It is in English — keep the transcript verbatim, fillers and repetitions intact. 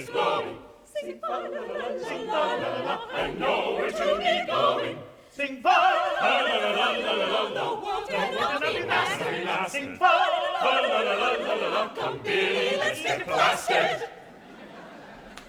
Going. Sing fa la la la, sing fa la la la, I know where to be going. Sing fa la la la la la la la, the world cannot be mastered. Sing fa la la la la la la, come Billy, let's get blasted.